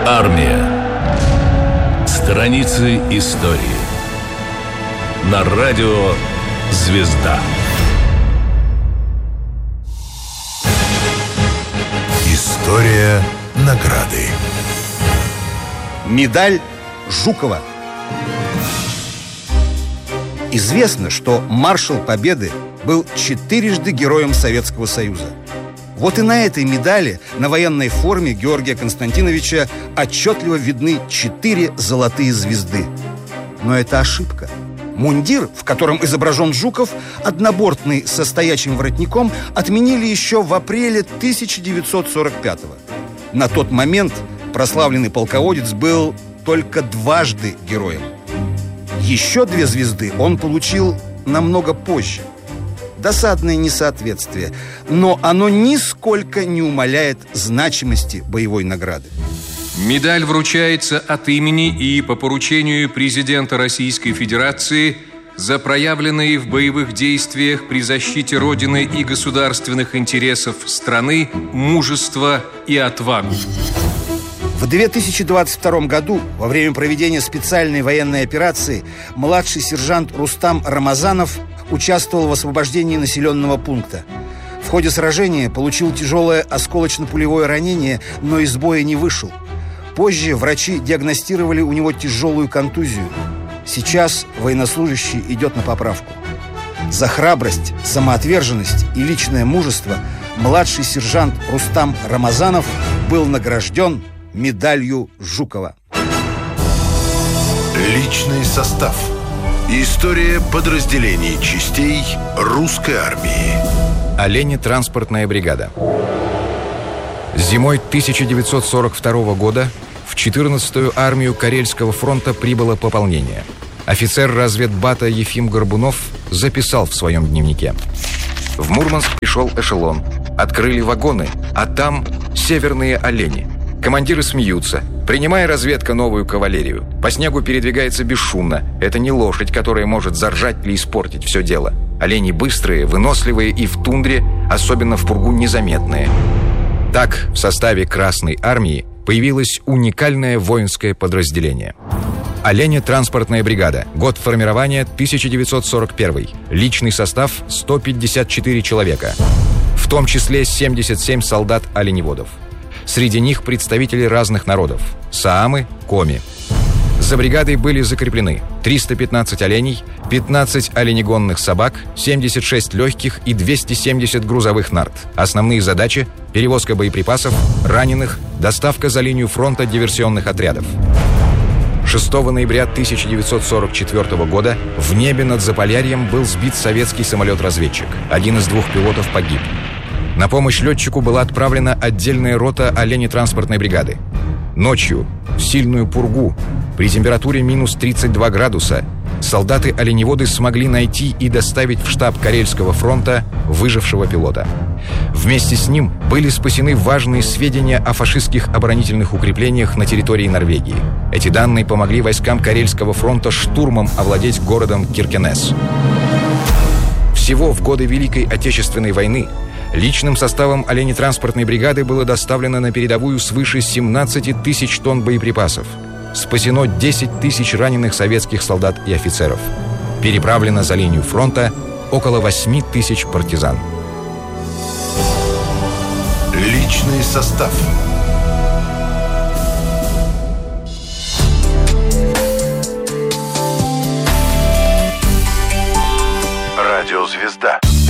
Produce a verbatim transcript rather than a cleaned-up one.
Армия. Страницы истории. На радио «Звезда». История награды. Медаль Жукова. Известно, что маршал Победы был четырежды Героем Советского Союза. Вот и на этой медали, на военной форме Георгия Константиновича, отчетливо видны четыре золотые звезды. Но это ошибка. Мундир, в котором изображен Жуков, однобортный со стоячим воротником, отменили еще в апреле тысяча девятьсот сорок пятого. На тот момент прославленный полководец был только дважды героем. Еще две звезды он получил намного позже. Досадное несоответствие, но оно нисколько не умаляет значимости боевой награды. Медаль вручается от имени и по поручению президента Российской Федерации за проявленные в боевых действиях при защите Родины и государственных интересов страны мужество и отвагу. В две тысячи двадцать втором году, во время проведения специальной военной операции, младший сержант Рустам Рамазанов участвовал в освобождении населенного пункта. В ходе сражения получил тяжелое осколочно-пулевое ранение, но из боя не вышел. Позже врачи диагностировали у него тяжелую контузию. Сейчас военнослужащий идет на поправку. За храбрость, самоотверженность и личное мужество младший сержант Рустам Рамазанов был награжден медалью Жукова. Личный состав. История подразделений частей русской армии. Олени-транспортная бригада. Зимой тысяча девятьсот сорок второго года в четырнадцатую армию Карельского фронта прибыло пополнение. Офицер разведбата Ефим Горбунов записал в своем дневнике: в Мурманск пришел эшелон. Открыли вагоны, а там северные олени. Командиры смеются. Принимая разведка новую кавалерию. По снегу передвигается бесшумно. Это не лошадь, которая может заржать или испортить все дело. Олени быстрые, выносливые и в тундре, особенно в пургу, незаметные. Так в составе Красной армии появилось уникальное воинское подразделение. Олени-транспортная бригада. Год формирования тысяча девятьсот сорок первый. Личный состав сто пятьдесят четыре человека. В том числе семьдесят семь солдат-оленеводов. Среди них представители разных народов – саамы, коми. За бригадой были закреплены триста пятнадцать оленей, пятнадцать оленегонных собак, семьдесят шесть легких и двести семьдесят грузовых нарт. Основные задачи – перевозка боеприпасов, раненых, доставка за линию фронта диверсионных отрядов. шестого ноября тысяча девятьсот сорок четвёртого года в небе над Заполярьем был сбит советский самолет-разведчик. Один из двух пилотов погиб. На помощь летчику была отправлена отдельная рота олени-транспортной бригады. Ночью, в сильную пургу, при температуре минус тридцать два градуса, солдаты-оленеводы смогли найти и доставить в штаб Карельского фронта выжившего пилота. Вместе с ним были спасены важные сведения о фашистских оборонительных укреплениях на территории Норвегии. Эти данные помогли войскам Карельского фронта штурмом овладеть городом Киркенес. Всего в годы Великой Отечественной войны личным составом оленетранспортной бригады было доставлено на передовую свыше семнадцати тысяч тонн боеприпасов. Спасено десять тысяч раненых советских солдат и офицеров. Переправлено за линию фронта около восьми тысяч партизан. Личный состав. Радио «Звезда».